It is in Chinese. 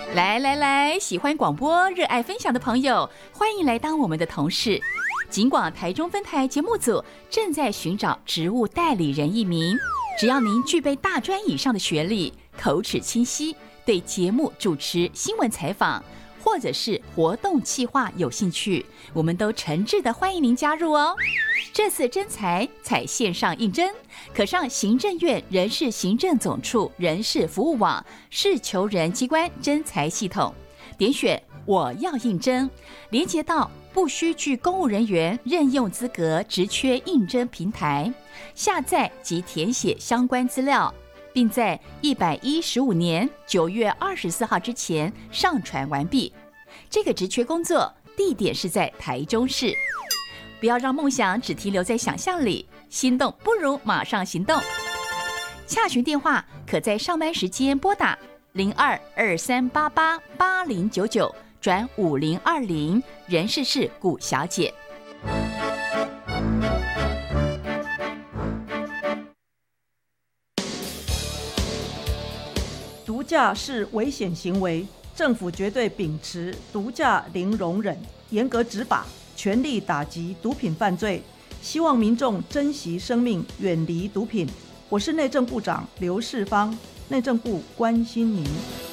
来，喜欢广播、热爱分享的朋友，欢迎来当我们的同事。警广台中分台节目组正在寻找职务代理人1名，只要您具备大专以上的学历，口齿清晰，对节目主持、新闻采访或者是活动企划有兴趣，我们都诚挚的欢迎您加入哦。这次征才采线上应征，可上行政院人事行政总处人事服务网事求人机关征才系统，点选我要应征，连接到不需具公务人员任用资格职缺应征平台，下载及填写相关资料，并在115年9月24号之前上传完毕。这个职缺工作地点是在台中市。不要让梦想只停留在想象里，心动不如马上行动。洽询电话可在上班时间拨打0223888099转5020，人事是古小姐。 毒驾是危险行为，政府绝对秉持毒驾零容忍，严格执法，全力打击毒品犯罪，希望民众珍惜生命，远离毒品。我是内政部长刘世芳，内政部关心您。